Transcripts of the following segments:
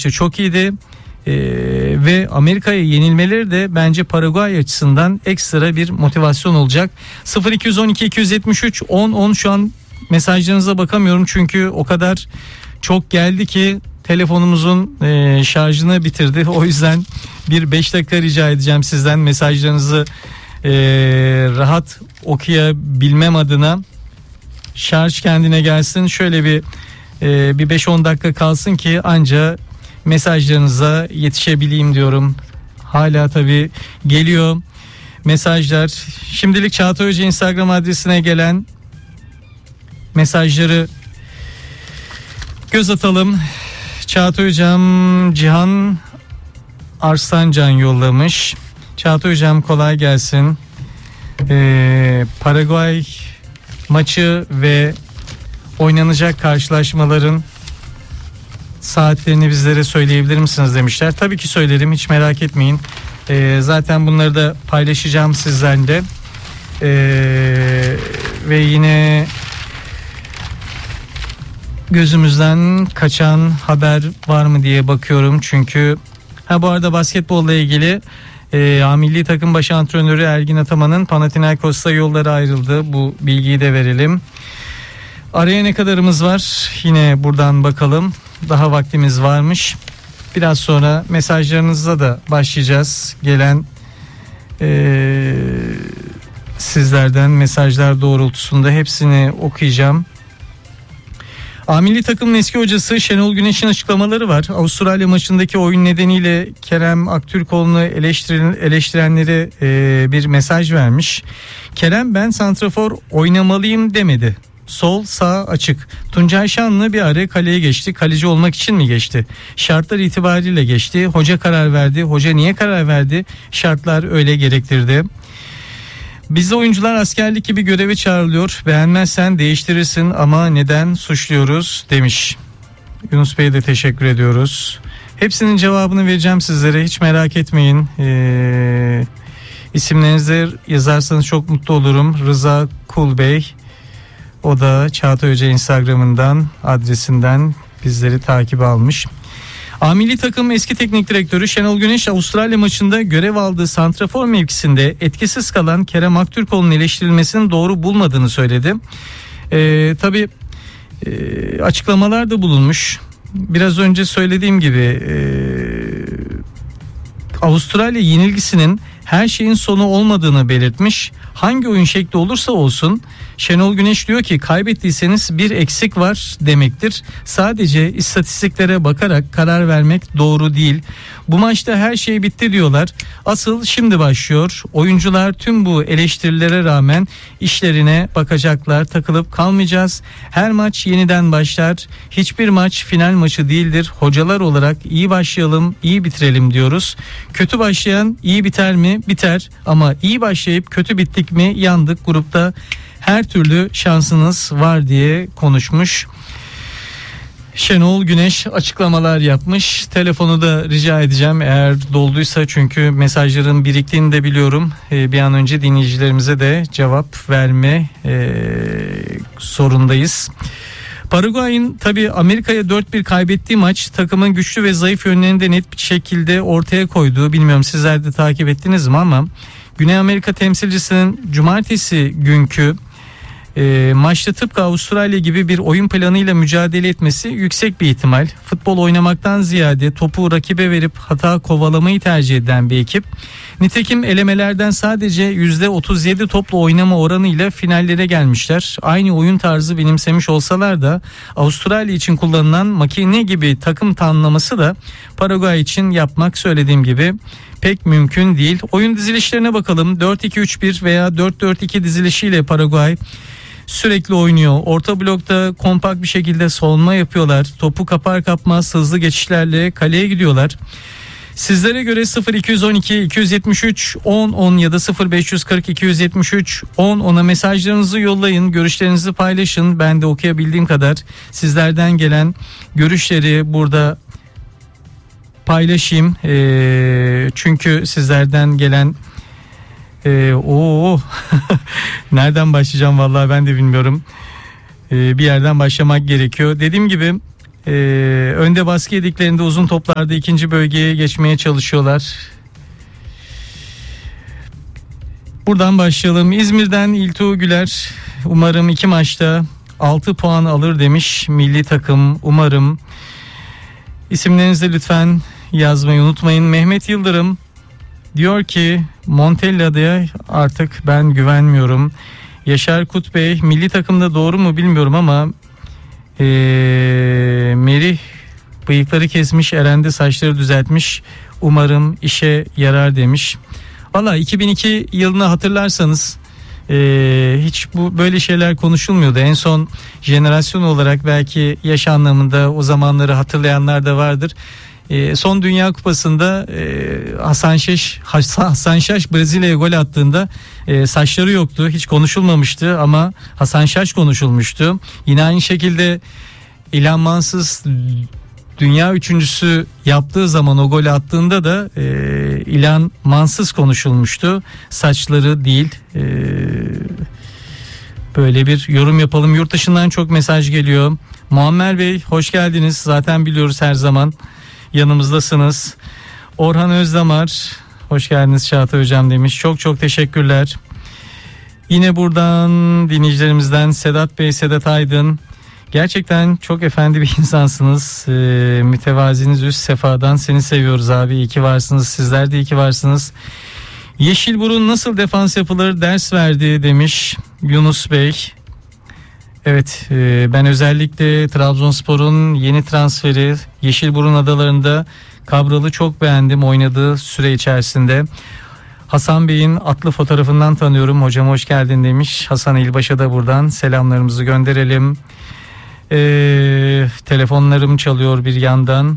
maçta çok iyiydi. Ve Amerika'ya yenilmeleri de bence Paraguay açısından ekstra bir motivasyon olacak. 0212 273 10 şu an mesajlarınıza bakamıyorum çünkü o kadar çok geldi ki telefonumuzun şarjını bitirdi. O yüzden bir 5 dakika rica edeceğim sizden mesajlarınızı rahat okuyabilmem adına. Şarj kendine gelsin, şöyle bir 5-10 dakika kalsın ki anca mesajlarınıza yetişebileyim diyorum. Hala tabii geliyor mesajlar. Şimdilik Çağatay Hoca Instagram adresine gelen mesajları göz atalım. Çağatay Hocam Cihan Arslancan yollamış. Çağatay Hocam kolay gelsin. Paraguay maçı ve oynanacak karşılaşmaların saatlerini bizlere söyleyebilir misiniz demişler. Tabii ki söylerim, hiç merak etmeyin. Zaten bunları da paylaşacağım sizlerle. Ve yine gözümüzden kaçan haber var mı diye bakıyorum. Çünkü bu arada basketbolla ilgili milli takım baş antrenörü Ergin Ataman'ın Panathinaikos'ta yolları ayrıldı. Bu bilgiyi de verelim. Araya ne kadarımız var? Yine buradan bakalım. Daha vaktimiz varmış. Biraz sonra mesajlarınızla da başlayacağız. Gelen sizlerden mesajlar doğrultusunda hepsini okuyacağım. Milli takımın eski hocası Şenol Güneş'in açıklamaları var. Avustralya maçındaki oyun nedeniyle Kerem Aktürkoğlu'nu eleştirenlere bir mesaj vermiş. Kerem ben santrafor oynamalıyım demedi. Sol sağ açık. Tuncay Şanlı bir ara kaleye geçti. Kaleci olmak için mi geçti? Şartlar itibariyle geçti. Hoca karar verdi. Hoca niye karar verdi? Şartlar öyle gerektirdi. Bizde oyuncular askerlik gibi göreve çağrılıyor. Beğenmezsen değiştirirsin ama neden suçluyoruz demiş. Yunus Bey'e de teşekkür ediyoruz. Hepsinin cevabını vereceğim sizlere, hiç merak etmeyin. İsimlerinizi yazarsanız çok mutlu olurum. Rıza Kul Bey, o da Çağatay Hoca Instagram'ından, adresinden bizleri takip almış. Milli takım eski teknik direktörü Şenol Güneş Avustralya maçında görev aldığı santrafor mevkisinde etkisiz kalan Kerem Aktürkoğlu'nun eleştirilmesini doğru bulmadığını söyledi. Tabii açıklamalar da bulunmuş. Biraz önce söylediğim gibi Avustralya yenilgisinin her şeyin sonu olmadığını belirtmiş. Hangi oyun şekli olursa olsun Şenol Güneş diyor ki kaybettiyseniz bir eksik var demektir. Sadece istatistiklere bakarak karar vermek doğru değil. Bu maçta her şey bitti diyorlar. Asıl şimdi başlıyor. Oyuncular tüm bu eleştirilere rağmen işlerine bakacaklar. Takılıp kalmayacağız. Her maç yeniden başlar. Hiçbir maç final maçı değildir. Hocalar olarak iyi başlayalım, iyi bitirelim diyoruz. Kötü başlayan iyi biter mi? Biter. Ama iyi başlayıp kötü bittik mi? Yandık. Grupta her türlü şansınız var diye konuşmuş. Şenol Güneş açıklamalar yapmış. Telefonu da rica edeceğim eğer dolduysa, çünkü mesajların biriktiğini de biliyorum. Bir an önce dinleyicilerimize de cevap verme zorundayız. Paraguay'ın tabii Amerika'ya 4-1 kaybettiği maç takımın güçlü ve zayıf yönlerini de net bir şekilde ortaya koyduğu, bilmiyorum sizler de takip ettiniz mi ama Güney Amerika temsilcisinin cumartesi günkü maçta tıpkı Avustralya gibi bir oyun planıyla mücadele etmesi yüksek bir ihtimal. Futbol oynamaktan ziyade topu rakibe verip hata kovalamayı tercih eden bir ekip. Nitekim elemelerden sadece %37 topla oynama oranıyla finallere gelmişler. Aynı oyun tarzı benimsemiş olsalar da Avustralya için kullanılan makine gibi takım tanımlaması da Paraguay için yapmak söylediğim gibi pek mümkün değil. Oyun dizilişlerine bakalım. 4-2-3-1 veya 4-4-2 dizilişiyle Paraguay sürekli oynuyor. Orta blokta kompakt bir şekilde savunma yapıyorlar. Topu kapar kapmaz hızlı geçişlerle kaleye gidiyorlar. Sizlere göre 0212 273 10 ya da 0540 273 10'a mesajlarınızı yollayın, görüşlerinizi paylaşın. Ben de okuyabildiğim kadar sizlerden gelen görüşleri burada paylaşayım. Çünkü sizlerden gelen nereden başlayacağım vallahi ben de bilmiyorum. Bir yerden başlamak gerekiyor. Dediğim gibi Önde baskı yediklerinde uzun toplarda ikinci bölgeye geçmeye çalışıyorlar. Buradan başlayalım. İzmir'den İltuğ Güler, umarım 2 maçta 6 puan alır demiş milli takım, umarım. İsimlerinizi lütfen yazmayı unutmayın. Mehmet Yıldırım diyor ki Montella'ya artık ben güvenmiyorum. Yaşar Kut Bey, milli takımda doğru mu bilmiyorum ama Merih bıyıkları kesmiş, Eren'de saçları düzeltmiş, umarım işe yarar demiş. Valla 2002 yılını hatırlarsanız hiç bu böyle şeyler konuşulmuyordu. En son jenerasyon olarak belki yaş anlamında o zamanları hatırlayanlar da vardır. Son Dünya Kupası'nda Hasan Şaş Brezilya'ya gol attığında saçları yoktu. Hiç konuşulmamıştı ama Hasan Şaş konuşulmuştu. Yine aynı şekilde İlhan Mansız dünya üçüncüsü yaptığı zaman o golü attığında da İlhan Mansız konuşulmuştu. Saçları değil. Böyle bir yorum yapalım. Yurt dışından çok mesaj geliyor. Muammer Bey hoş geldiniz. Zaten biliyoruz her zaman yanımızdasınız. Orhan Özdamar hoş geldiniz Çağatay Hocam demiş. Çok çok teşekkürler. Yine buradan dinleyicilerimizden Sedat Bey, Sedat Aydın. Gerçekten çok efendi bir insansınız. Mütevaziniz üst sefadan, seni seviyoruz abi. İyi ki varsınız. Sizler de iyi ki varsınız. Yeşilburun nasıl defans yapılır ders verdi demiş Yunus Bey. Evet, ben özellikle Trabzonspor'un yeni transferi Yeşilburun Adaları'nda Kabral'ı çok beğendim oynadığı süre içerisinde. Hasan Bey'in atlı fotoğrafından tanıyorum. Hocam hoş geldin demiş. Hasan İlbaş'a da buradan selamlarımızı gönderelim. Telefonlarım çalıyor bir yandan.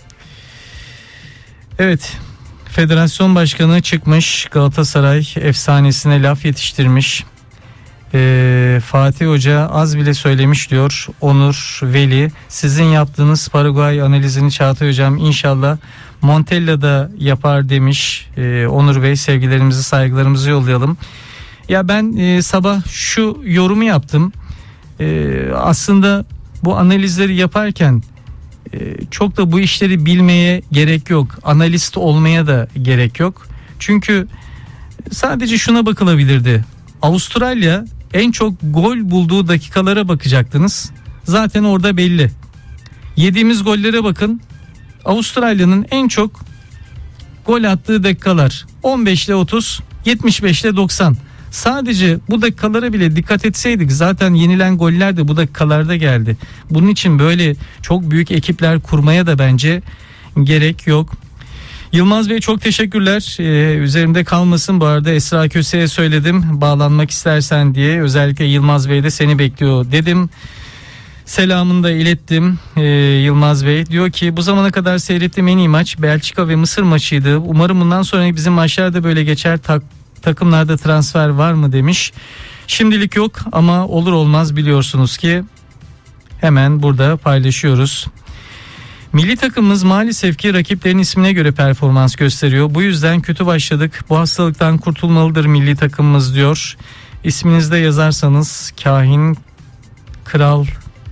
Evet, federasyon başkanı çıkmış, Galatasaray efsanesine laf yetiştirmiş. Fatih Hoca az bile söylemiş diyor Onur Veli. Sizin yaptığınız Paraguay analizini Çağatay Hocam inşallah Montella'da yapar demiş. Onur Bey, sevgilerimizi saygılarımızı yollayalım. Ya ben sabah şu yorumu yaptım. Aslında bu analizleri yaparken çok da bu işleri bilmeye gerek yok. Analist olmaya da gerek yok. Çünkü sadece şuna bakılabilirdi. Avustralya en çok gol bulduğu dakikalara bakacaktınız. Zaten orada belli. Yediğimiz gollere bakın. Avustralya'nın en çok gol attığı dakikalar 15 ile 30, 75 ile 90. Sadece bu dakikalara bile dikkat etseydik zaten yenilen goller de bu dakikalarda geldi. Bunun için böyle çok büyük ekipler kurmaya da bence gerek yok. Yılmaz Bey çok teşekkürler. Üzerimde kalmasın, bu arada Esra Köse'ye söyledim bağlanmak istersen diye. Özellikle Yılmaz Bey de seni bekliyor dedim. Selamını da ilettim. Yılmaz Bey diyor ki bu zamana kadar seyrettiğim en iyi maç Belçika ve Mısır maçıydı. Umarım bundan sonra bizim maçlar da böyle geçer. Takımlarda transfer var mı demiş. Şimdilik yok ama olur olmaz biliyorsunuz ki hemen burada paylaşıyoruz. Milli takımımız maalesef ki rakiplerin ismine göre performans gösteriyor. Bu yüzden kötü başladık. Bu hastalıktan kurtulmalıdır milli takımımız diyor. İsminizde yazarsanız Kahin Kral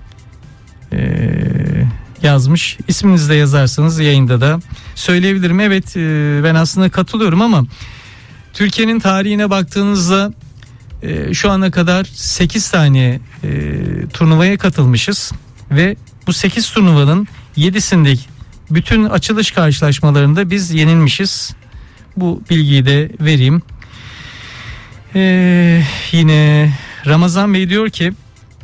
yazmış. İsminizde yazarsanız yayında da söyleyebilirim. Evet, ben aslında katılıyorum ama Türkiye'nin tarihine baktığınızda şu ana kadar 8 tane turnuvaya katılmışız ve bu 8 turnuvanın 7'sinde bütün açılış karşılaşmalarında biz yenilmişiz. Bu bilgiyi de vereyim. Yine Ramazan Bey diyor ki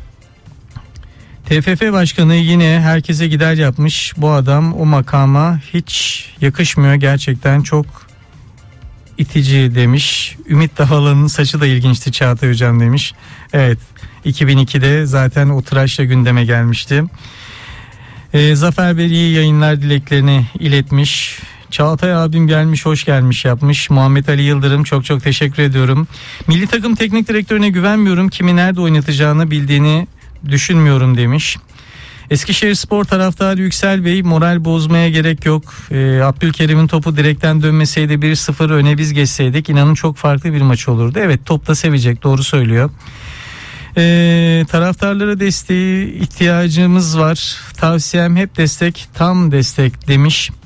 TFF Başkanı yine herkese gider yapmış. Bu adam o makama hiç yakışmıyor. Gerçekten çok itici demiş. Ümit Davalı'nın saçı da ilginçti Çağatay Hocam demiş. Evet, 2002'de zaten o tıraşla gündeme gelmişti. Zafer Bey iyi yayınlar dileklerini iletmiş. Çağatay abim gelmiş, hoş gelmiş yapmış. Muhammed Ali Yıldırım çok çok teşekkür ediyorum. Milli takım teknik direktörüne güvenmiyorum. Kimi nerede oynatacağını bildiğini düşünmüyorum demiş. Eskişehirspor taraftarı Yüksel Bey, moral bozmaya gerek yok. Abdülkerim'in topu direkten dönmeseydi 1-0 öne biz geçseydik inanın çok farklı bir maç olurdu. Evet, top da sevecek, doğru söylüyor. Taraftarlara desteği ihtiyacımız var. Tavsiyem hep destek, tam destek demiş.